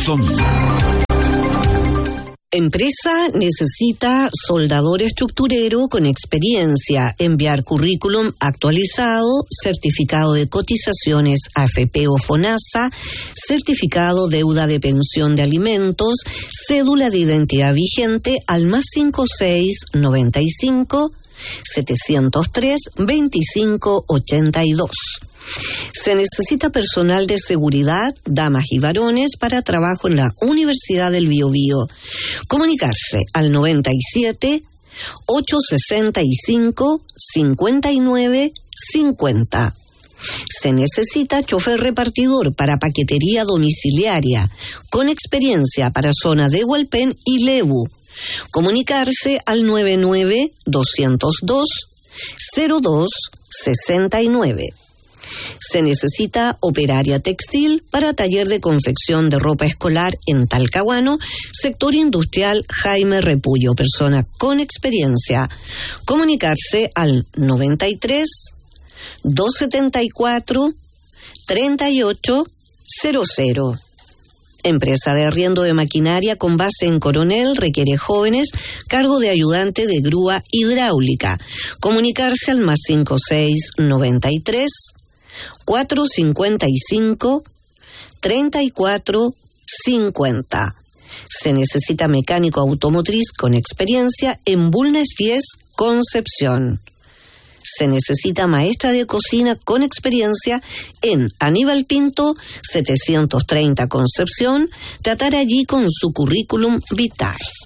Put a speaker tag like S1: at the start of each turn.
S1: Corazón.
S2: Empresa necesita soldador estructurero con experiencia. Enviar currículum actualizado, certificado de cotizaciones AFP o FONASA, certificado deuda de pensión de alimentos, cédula de identidad vigente al +5695 703 2582. Se necesita personal de seguridad, damas y varones, para trabajo en la Universidad del Biobío. Comunicarse al 97 865 59 50. Se necesita chofer repartidor para paquetería domiciliaria, con experiencia para zona de Hualpén y Lebu. Comunicarse al 99 202 02 69. Se necesita operaria textil para taller de confección de ropa escolar en Talcahuano, sector industrial Jaime Repullo, persona con experiencia. Comunicarse al 93 274 3800. Empresa de arriendo de maquinaria con base en Coronel requiere jóvenes, cargo de ayudante de grúa hidráulica. Comunicarse al +5693 455 3450. Se necesita mecánico automotriz con experiencia en Bulnes 10, Concepción. Se necesita maestra de cocina con experiencia en Aníbal Pinto, 730 Concepción. Tratar allí con su currículum vitae.